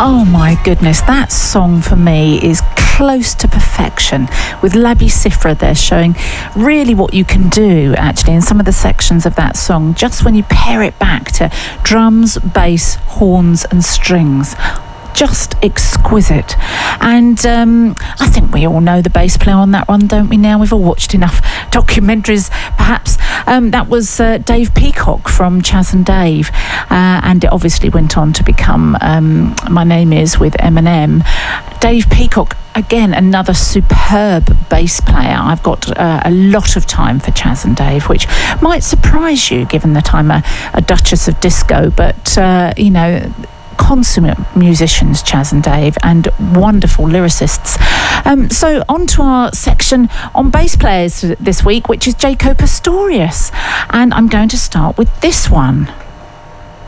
Oh my goodness, that song for me is close to perfection, with Labi Siffre there showing really what you can do actually in some of the sections of that song, just when you pair it back to drums, bass, horns and strings. Just exquisite. And I think we all know the bass player on that one, don't we now? We've all watched enough documentaries, perhaps. That was Dave Peacock from Chas and Dave. And it obviously went on to become My Name Is with Eminem. Dave Peacock, again, another superb bass player. I've got a lot of time for Chas and Dave, which might surprise you given that I'm a Duchess of Disco. But, you know, consummate musicians, Chas and Dave, and wonderful lyricists. So on to our section on bass players this week, which is Jaco Pastorius. And I'm going to start with this one.